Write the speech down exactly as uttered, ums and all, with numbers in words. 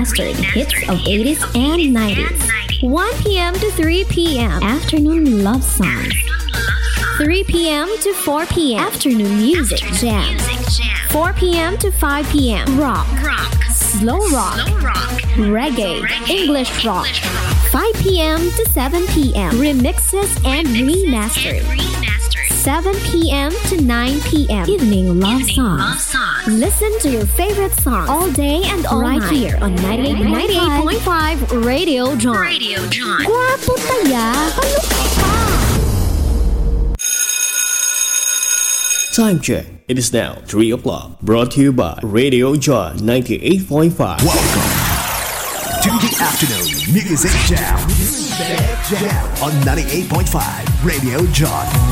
remastered hits of eighties and nineties. one p.m. to three p.m. Afternoon love songs. three p.m. to four p.m. Afternoon music jam. four p.m. to five p.m. Rock. Slow rock. Reggae. English rock. five p.m. to seven p.m. Remixes and remastered. seven p.m. to nine p.m. Evening love songs. Listen to your favorite song all day and all right night. Here on ninety-eight point five Radio John. Radio John. Guwapo taya. Ano ka? Time check. It is now three o'clock. Brought to you by Radio John ninety-eight point five. Welcome to the afternoon Music Jam. Music Jam on ninety-eight point five Radio John.